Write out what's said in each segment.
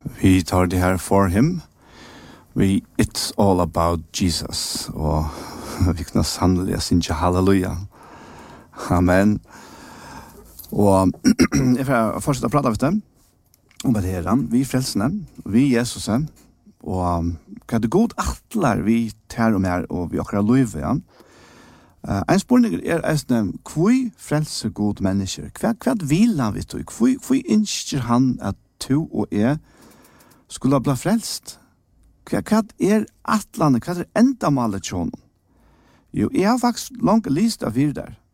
Vi tar det her for him. It's all about Jesus. Og vi kunne sannelig synge halleluja. Amen. Og jeg får fortsette å prate med dem om det her. Vi frelsene, vi Jesus, og hva det god atler vi tar og mer, og vi akkurat løyve, ja. En spørning hvor frelser god mennesker? Hva vil han vet du? Hvor ønsker han at du og jeg skulle bli frelst? Hva atlene, hva endamålet til honom? Jo, jeg har faktisk langt lyst av vir der.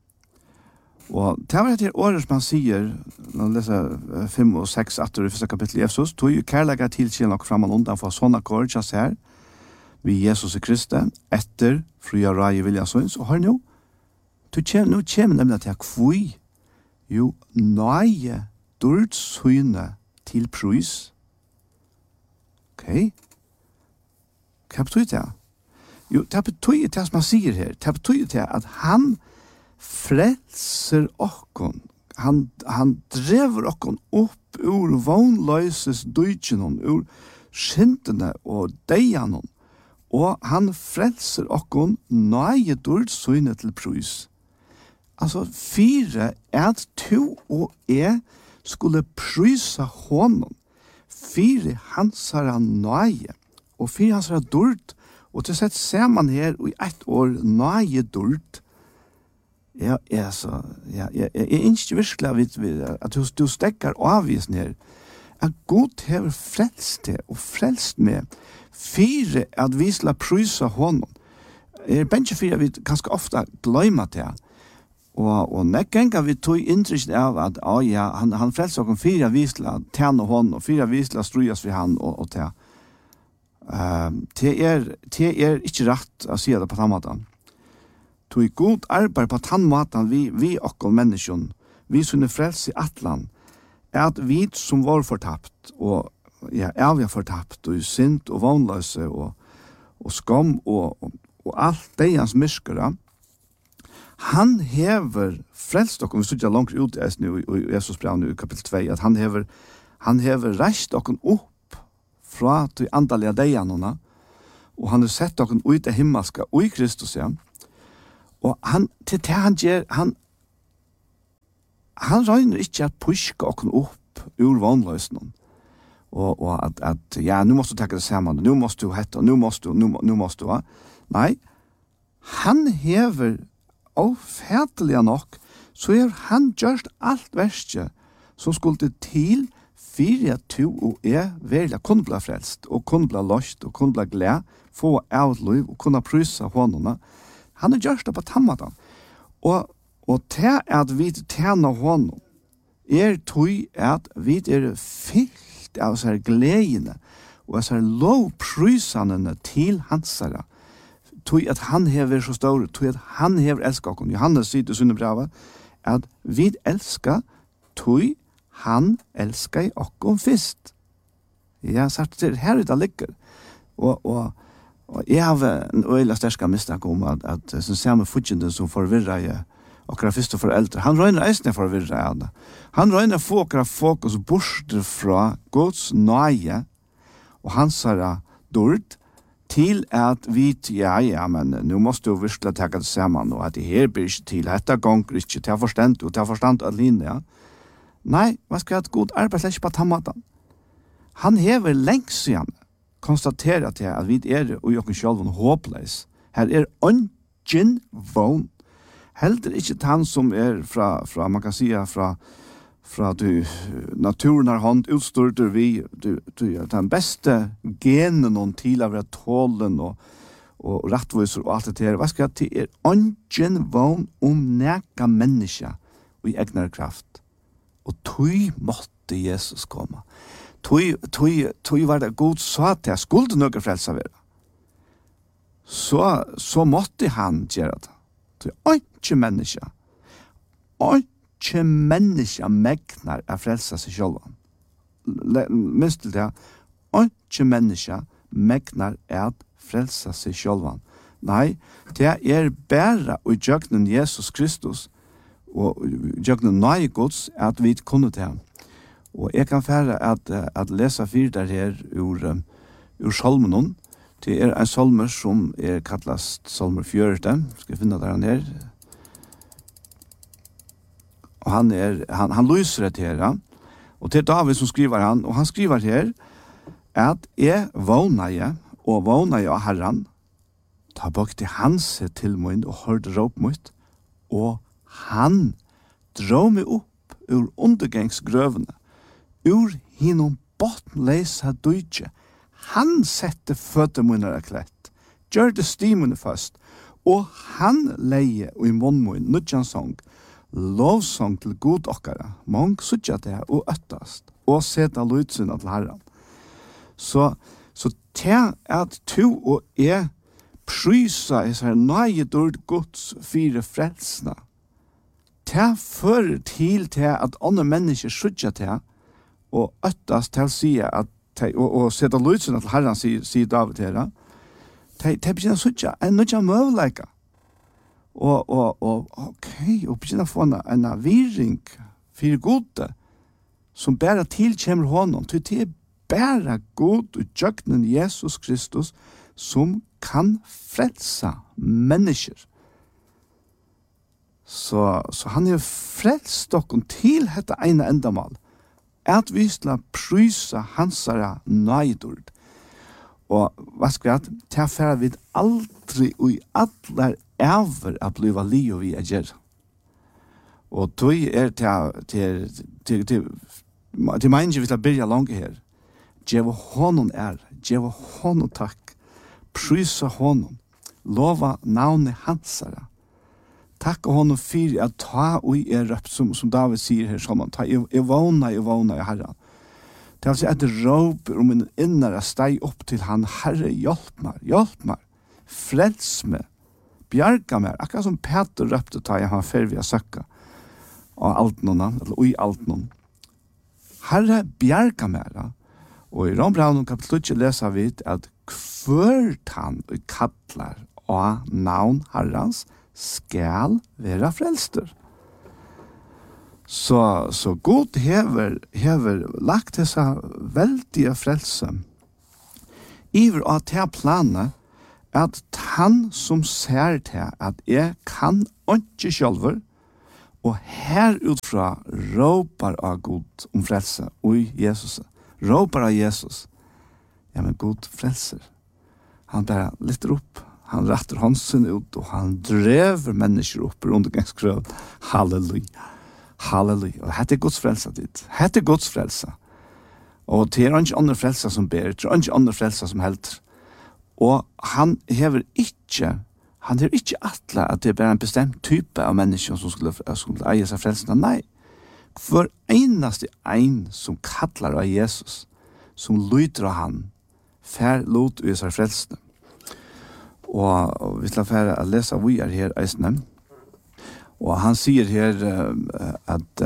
Og det var etter året som han sier, når han leser 5 og 6 atter i første kapittel i Efesos, tog jo kærlega til kjell og framan undan for sånne kår, kjass her, vi Jesus i Kristi, etter fria rai vilja søns, og hør nå, nå kommer nemlig til kvui, jo nøye dårdsyne til prøys. Ok? Hva betyr det? Jo, det betyr det som han sier her, det betyr det at han frelser okkon. Han drever okkon opp ur vonløses døgjenon, ur skintene og deianon, og han frelser okkon nøye dårdsyne til prøys. Altså, 4 at to og jeg skulle prøysa honom, 4 hansara nøye, og 4 hansara dård, og til sett ser man her i 1 år nøye dård. Jeg ønsker virkelig at du stekker avvisen her, at Gud har frelst det, og frelst med 4 at vi skal prøysa honom. Bensje 4 vi ganske ofte gløyma det, og nekkenga vi tog inntrykk av at han frelser oss 4 vi skal tjene honom, og 4 vi skal strujas ved han og det. Det er ikke rett å si det på den måten. Tog god arbeid på den måten vi og mennesken, vi som er frelse i atlan, er at vi som var fortapt, og vi er fortapt, og synd og vannløse, og skam, og alt det hans myskere, han hever frelst dere, vi studerer langt ut i Jesus brev i kapittel 2, at han hever reist dere opp fra de andalige deiene, og han har sett dere ut av himmelska og i Kristus, ja. Og han gjør, han røyner ikke at puske dere opp ur vannløsene, og at ja, nu måste du ta det sammen, nu måste du hette, nu måste du, nei, han hever avfætelig nok, så han gjørst alt verste som skulle til 4 to og virkelig kunne bli frelst, og kunne bli løst, og kunne bli glad, få av liv, og kunne prysa håndene. Han har gjørst det på tammatan. Og til at vi tjener hånden, tog at vi fyllt av seg gledene, og seg lovprysene til hansere, tog at han hever så stor, tog at han hever elsker oss. Johannes sier til sunne brevet, at vi elsker, tog han elsker oss først. Jeg har sagt til her det ligger. Og jeg har en øyelig sterske mistak om at som samme fudgjende som forvirrer okra første foreldre, han røyner eisne forvirrer av det. Han røyner få okra fokus bort fra Guds nøye og hans dård, til at vi, men nu måste du virkelig ta det sammen, og at det her blir ikke til, dette gonger ikke, til forstand alene, ja. Nei, hva skal jeg ha et god arbeid, ikke på tammaten? Han hever lengst igjen, konstaterer til at vi og jokken selv håpløs. Her ungen vogn. Heldur ikke han som fra man kan si, fra naturen har hånd utstyrter vi den beste genen til av tålen og rettviser og alt det her. Hva skal jeg til ungen vogn neka menneske og i egnar kraft. Og tog måtte Jesus komme. Tog var det god sa til jeg skulle noe frelsa være. Så måtte han gjøre det. Tog ikke menneske. Ikke menneske megnar av frelsa seg selv. Minst til det. Ikke menneske megnar av frelsa seg selv. Nei, det bare og jøgnen Jesus Kristus og jøgnen nøye Guds at vi kunne til ham. Og jeg kan fære at lese der her ur salmen. Det en salmer som kallast salmer 4. Skal jeg finne der han her. Og han lyser det her. Og det David som skriver han, og han skriver her at jeg vågner av Herren, ta bak til hans til min og hørte råp mitt, og han drar meg opp ur undergangsgrøvene, ur hinnom bottenleisa døytje. Han sette føtter mine klett, gjør det stimene først, og han leie i munnen nødjan sång, lovsång til god okkara, mång suttja det og øttast, og seta lutsyna til Herren. Så til at to og jeg prysa i seg nøye dård Guds fire frelsene, til fører til at andre mennesker suttja til, og øttast til å si at og seta lutsyna til Herren, sier David her, til begynner suttja en nødja møvleika. Og begynner å få en viring for gode, som bare tilkjemmer honom, til det bare god og tjøkkenen Jesus Kristus, som kan frelsa mennesker. Så han frelst dere til dette ene endamål, at vi skal prysa hansara nøydord. Og hva skal jeg til å vi aldri og i alle æver å bli liv vi gjør. Og tog til mener vi skal begynne langt her. Gjeva honom gjeva honom takk, prysa honom, lova navnet hansara. Takk honom for at ta og røpt, som David sier her, som han tar, jeg vågna i Herren. Det vil si at råp om min innere steg opp til han, Herre, hjelp meg, frels meg, bjerga meg, akkurat som Peter røpte ta, jeg har ferdig å søkke, og alt noen, eller i alt noen. Herre, bjerga meg, og i Rombraun kapittel 2 leser vi at kvørt han og kattler og navn Herrens skal være frelster. Så Gud hever lagt disse veldige frelse iver at det planer at han som ser til at jeg kan ikke selv, og her utfra råper av Gud om frelse og Jesus. Råper av Jesus. Ja, men Gud frelser. Han bare lytter opp. Han retter håndsen ut, og han drever mennesker opp rundt gangskrøv. Halleluja. Halleluja. Og dette Guds frelse ditt. Dette Guds frelse. Og det ikke andre frelser som ber. Det ikke andre frelser som helter. Og han hever ikke atle at det er bare en bestemt type av mennesker som skulle eie seg frelsene. Nei. For eneste en som kallar av Jesus, som lyder av han, fær lot i seg frelsene. Og vi skal fære å lese vi her eisene. Og han sier her at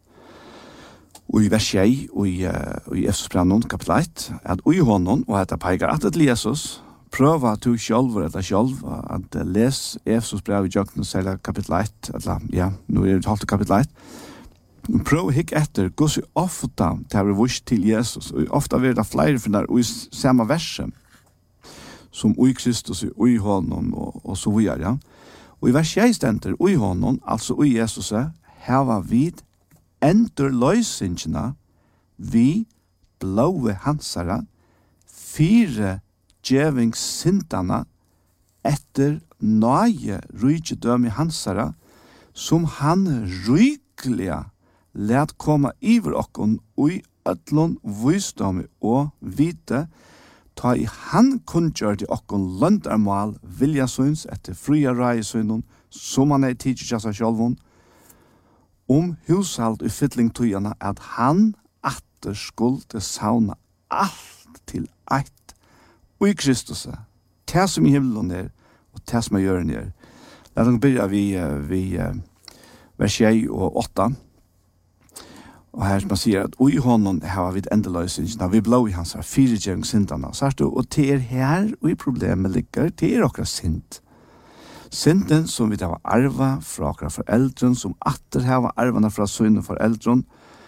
i vers 6 i Efesbrevet kapitel 1 at i honom, og etter peker at til Jesus, prøva til selv at les Efesbrevet i Jøkken selv kapitel 1, nå det halvt kapitel 1, prøv å hikke etter gå så ofte til å være til Jesus, og ofte vil det flere for der i samme verset, som i Kristus, i honom, og så videre, ja. Og i vers 6 stender, i honom, altså i Jesus, hava vid endurløysingene vi blåe hansara, 4 djevingssintana etter nøye rydgedømme hansara, som han rykliga let komme iver okkon ui øtlån visdom og vite, ta i han kunngjør til okkon løndarmal vilja syns etter fria rai synnen, som han tidsi seg sjálvun, hushalt i fyllingtøyana at han atter skulle sauna alt til eit og i Kristus, det som i himmelen og det som i jøren La oss begynne vi vers 6 og 8. Og her som man sier at i honom har vi endeløsningen, vi blå i hans 4 syndene. Og til her og i problemet ligger, til okra synd. Synden som vi har arva fra okra foreldren, som atter har arvene fra sønne foreldren,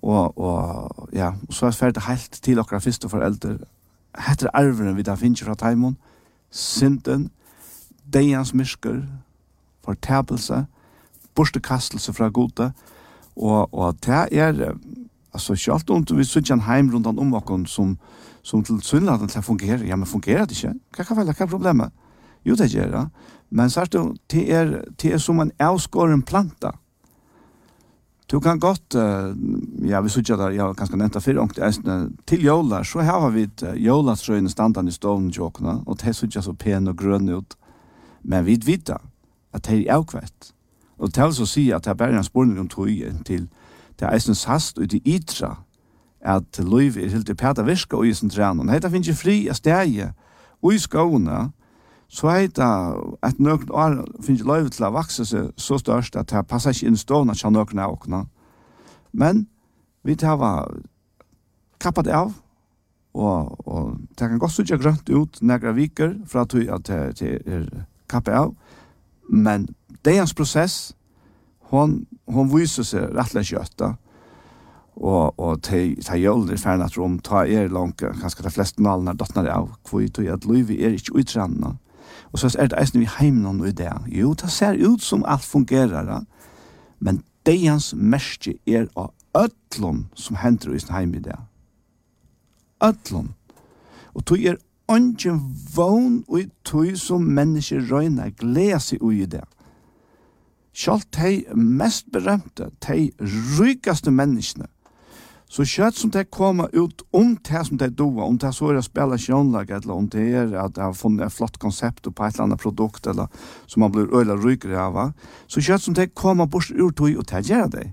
og ja, og så ferdig helt til okra første foreldre. Heter arveren vi da finner fra Taimon, synden, deians myrsker, fortabelse, borstekastelse fra gode, og det altså ikke alt om vi sitter en heim rundt om okken som til synladen til å fungere. Ja, men fungerer det ikke? Hva er problemet? Jo, det gjør det. Men så det som en avskåren planta. Du kan godt, ja, vi sitter der, jeg kanskje nevnt av fire, til jola, så har vi jolatrøyene standene i stålen jokene, og det sitter så pen og grønn ut. Men vi vet at det er avkvært. Og det vil så si at det er bare en spørning om tog til det eisens hast ut i ytra at løyve helt til pæta virka og i sin trænen. Heita finnes ikke fri av stegje og i skåne, så heita at nøkken år finnes løyve til å vakse seg så størst at det passer ikke inn stående til nøkken av åkene. Men vi tar kappet av, og det kan godt sitte grønt ut nægra viker fra at det kappet av, men degens prosess, hon viser seg rettelig kjøtta, og til jølder ferdig at rom ta langt, kanskje de fleste nalene dottene av, hvor at livet ikke utrennende. Og så det eisen vi heimen og det. Jo, det ser ut som alt fungerer, men degens merke av ødlån som henter i sin heim i det. Ødlån. Og tog ungen vogn og tog som mennesker røyner gleder seg i det. Selv de mest berømte, de rykeste menneskene, så kjøtt som de kommer ut om det som de doer, om det så å spille kjønlag, eller om det at de har funnet et flott konsept på et eller annet produkt, eller som man blir øyla rykere av, så kjøtt som de kommer bort ut og det gjør det.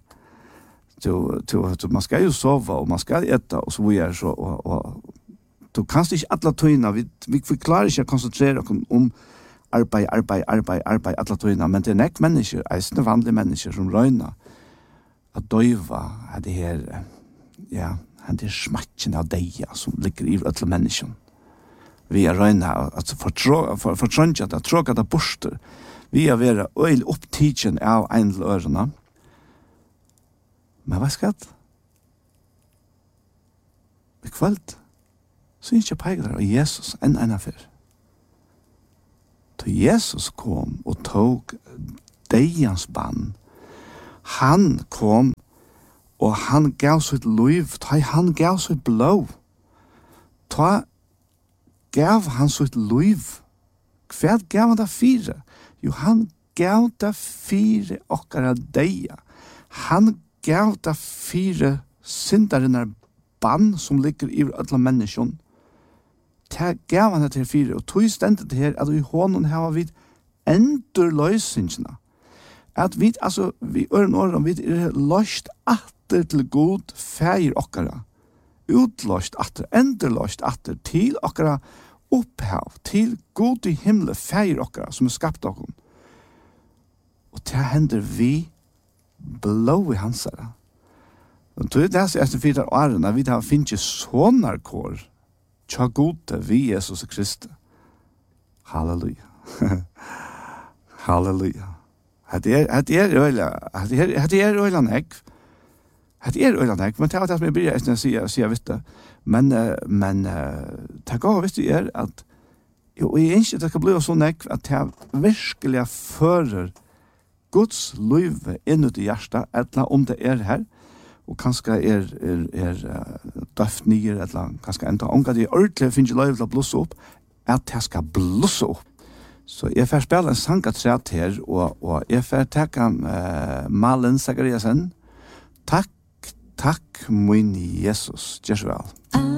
Man skal jo sove, og man skal ete, og så videre, og du kan ikke alle tøyene, vi klarer ikke å konsentrere oss om arbeid, alle tøyene, men det nekk mennesker, eisende vanlige mennesker som røyner, at døyva er det her, ja, det er smakken av deg som ligger i alle mennesker. Vi er røyner, at fortrønge at tråk at det borster, vi er være øyelig opptidgen av en til ørene. Men hva skal det? I kveld, så ikke peker av Jesus enn fyr. Til Jesus kom og tog deians bann. Han kom og han gav sitt liv, han gav sitt blå. Ta gav han sitt liv. Hva gav han det fire? Jo, han gav det fire okkara deia. Han gav det fire syndarinnar bann som ligger i alle menneskene. Det gav han det til fire, og tog stendet det her, at vi hånden har vi endurløsningene. At vi, altså, vi øren vi er løst atter til god feir okkara. Utløst atter, endurløst atter til okkara opphav, til god i himmelen feir okkara, som skapt okkara. Og det hender vi blå i hansara. Og tog det er etter 4 årene, vi har finnet sånarkår, tja gode vi Jesus Kristi. Halleluja. Halleluja. Det er øyla nekv. Det er øyla nekv, men det er det som jeg bryr etter å si, vet du. Men det går visst er at jo, jeg ønsker at det skal bli så nekv at det virkelig fører Guds liv inn ut i hjertet, eller om det er her, og kanskje døft nye, eller kanskje enda omgå det ordentlig finner liv til å blusse opp, at det skal blusse opp. Så jeg får spille en sangatræt her, og jeg får takke Malen Zachariasen. Takk, min Jesus. Gjør så vel.